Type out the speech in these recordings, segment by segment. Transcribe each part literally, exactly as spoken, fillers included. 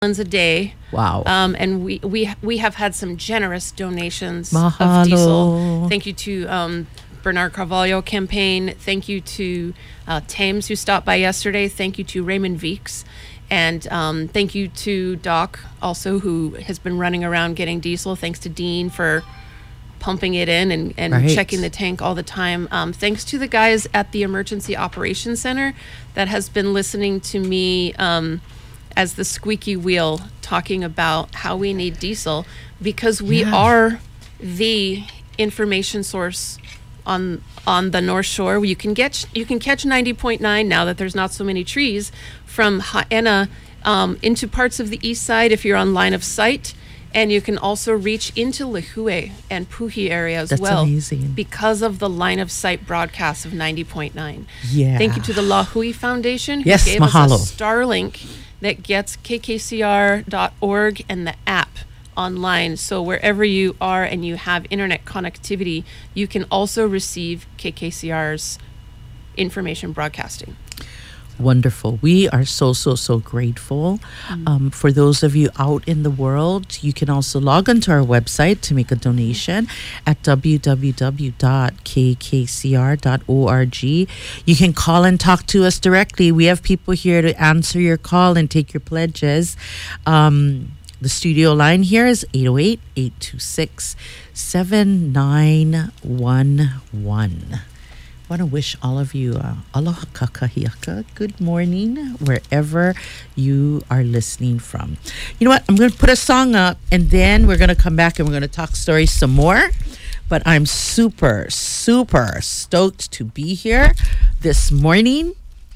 a day. Wow. Um, and we, we we have had some generous donations Mahalo. of diesel. Thank you to um, Bernard Carvalho campaign. Thank you to uh, Thames, who stopped by yesterday. Thank you to Raymond Veeks. And um, thank you to Doc also, who has been running around getting diesel. Thanks to Dean for pumping it in and, and right. checking the tank all the time. Um, thanks to the guys at the Emergency Operations Center that has been listening to me um, as the squeaky wheel talking about how we need diesel, because we yeah. are the information source on on the North Shore. You can get you can catch ninety point nine now that there's not so many trees from Haena um, into parts of the east side if you're on line of sight, and you can also reach into Lihue and Puhi area as That's well amazing. because of the line of sight broadcast of ninety point nine. Yeah. Thank you to the La Hui Foundation who yes, gave mahalo. us a Starlink that gets K K C R dot org and the app online. So wherever you are and you have internet connectivity, you can also receive K K C R's information broadcasting. Wonderful. We are so, so, so grateful. Mm-hmm. Um, for those of you out in the world, you can also log onto our website to make a donation at w w w dot k k c r dot org. You can call and talk to us directly. We have people here to answer your call and take your pledges. Um, the studio line here is eight oh eight, eight two six, seven nine one one. I want to wish all of you uh, aloha kakahiaka, good morning, wherever you are listening from. You know what? I'm going to put a song up, and then we're going to come back and we're going to talk stories some more. But I'm super, super stoked to be here this morning.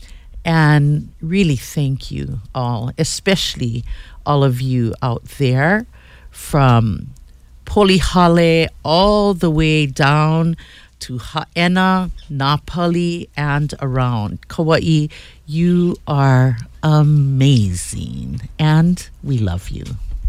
And really thank you all, especially all of you out there from Polihale all the way down to Haena, Napali, and around. Kauai, you are amazing, and we love you.